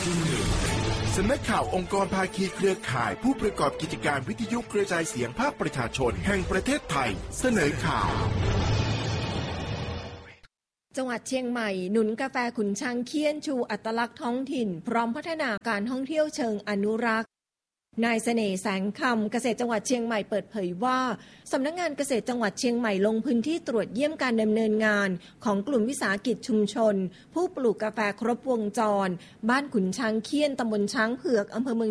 สำนักข่าวองค์กรภาคีเครือข่ายผู้ประกอบกิจการวิทยุกระจายเสียงภาคประชาชนแห่งประเทศไทยเสนอข่าวจังหวัดเชียงใหม่หนุนกาแฟขุนช้างเคี้ยนชูอัตลักษณ์ท้องถิ่นพร้อมพัฒนาการท่องเที่ยวเชิงอนุรักษ์นายเสน่ห์แสงคำเกษตรจังหวัดเชียงใหม่เปิดเผยว่าสำนักงานเกษตรจังหวัดเชียงใหม่ลงพื้นที่ตรวจเยี่ยมการดำเนินงานของกลุ่มวิสาหกิจชุมชนผู้ปลูกกาแฟครบวงจรบ้านขุนช้างเคี้ยนตำบลช้างเผือกอำเภอเมือง